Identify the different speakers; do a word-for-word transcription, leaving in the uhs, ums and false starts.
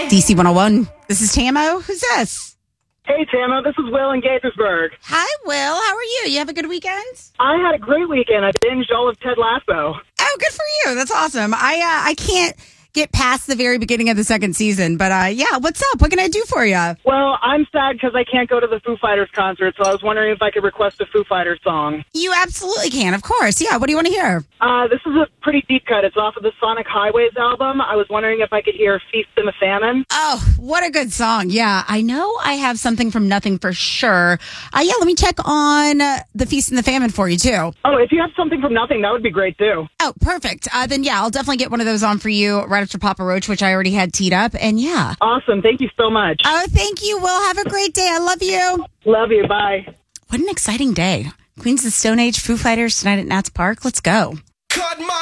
Speaker 1: D C one oh one. This is Tamo. Who's this?
Speaker 2: Hey, Tamo. This is Will in Gaithersburg.
Speaker 1: Hi, Will. How are you? You have a good weekend?
Speaker 2: I had a great weekend. I binged all of Ted Lasso.
Speaker 1: Oh, good for you. That's awesome. I uh, I can't get past the very beginning of the second season, but uh, yeah, what's up? What can I do for you?
Speaker 2: Well, I'm sad because I can't go to the Foo Fighters concert, so I was wondering if I could request a Foo Fighters song.
Speaker 1: You absolutely can, of course. Yeah, what do you want to hear?
Speaker 2: Uh, this is a pretty deep cut. It's off of the Sonic Highways album. I was wondering if I could hear Feast and the Famine.
Speaker 1: Oh, what a good song. Yeah, I know I have something from Nothing for sure. Uh, yeah, let me check on uh, the Feast and the Famine for you, too.
Speaker 2: Oh, if you have something from Nothing, that would be great, too.
Speaker 1: Oh, perfect. Uh, then, yeah, I'll definitely get one of those on for you right after Papa Roach, which I already had teed up. And, yeah.
Speaker 2: Awesome. Thank you so much.
Speaker 1: Oh, thank you, Will. Have a great day. I love you.
Speaker 2: Love you. Bye.
Speaker 1: What an exciting day. Queens of the Stone Age, Foo Fighters tonight at Nats Park. Let's go.